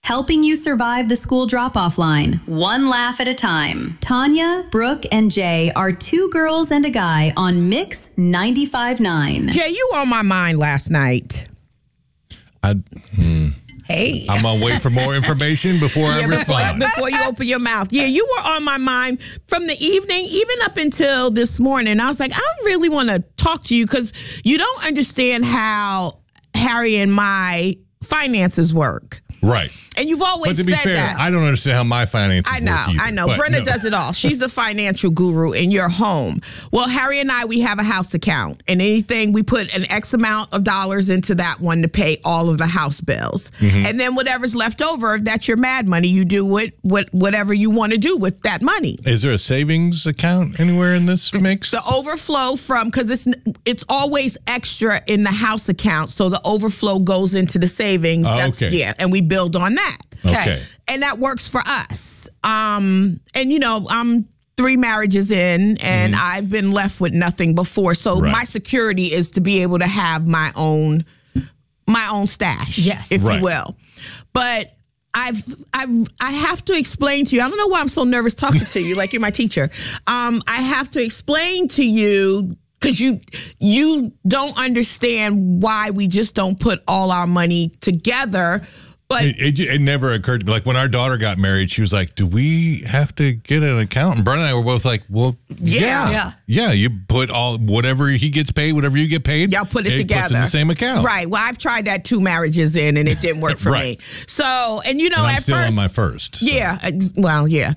helping you survive the school drop-off line, one laugh at a time. Tanya, Brooke, and Jay are two girls and a guy on Mix 95.9. Jay, you were on my mind last night. Hey. I'm going to wait for more information before I respond. Before you open your mouth. Yeah, you were on my mind from the evening, even up until this morning. I was like, I really want to talk to you because you don't understand how Harry and my finances work. Right. And you've always said that. But to be fair, I don't understand how my finances work either. I know. Brenda does it all. She's the financial guru in your home. Well, Harry and I, we have a house account. And anything, we put an X amount of dollars into that one to pay all of the house bills. Mm-hmm. And then whatever's left over, that's your mad money. You do whatever you want to do with that money. Is there a savings account anywhere in this mix? The overflow because it's always extra in the house account. So the overflow goes into the savings. Okay. Yeah, and we build on that. Okay. And that works for us. And, I'm 3 marriages in, and I've been left with nothing before. So my security is to be able to have my own stash, if you will. But I have to explain to you. I don't know why I'm so nervous talking to you, like you're my teacher. I have to explain to you because you don't understand why we just don't put all our money together. But it never occurred to me. Like when our daughter got married, she was like, do we have to get an accountant? Brenda and I were both like, well, yeah. You put whatever he gets paid, whatever you get paid. Y'all put it together. Puts in the same account. Right. Well, I've tried that 2 marriages in and it didn't work for me. So, and I'm still on my first. So. Yeah. Well, yeah.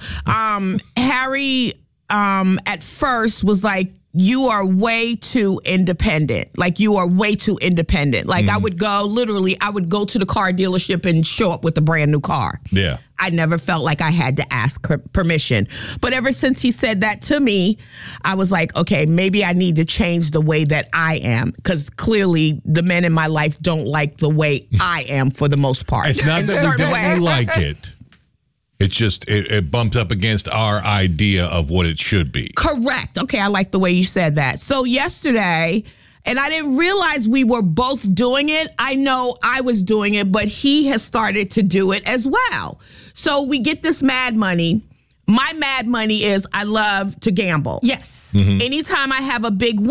Harry, at first was like, you are way too independent. Like, you are way too independent. Like, I would go to the car dealership and show up with a brand new car. Yeah. I never felt like I had to ask permission. But ever since he said that to me, I was like, okay, maybe I need to change the way that I am. Because clearly the men in my life don't like the way I am for the most part. It's not that we don't like it. It's just, it bumps up against our idea of what it should be. Correct. Okay, I like the way you said that. So yesterday, and I didn't realize we were both doing it. I know I was doing it, but he has started to do it as well. So we get this mad money. My mad money is I love to gamble. Yes. Anytime I have a big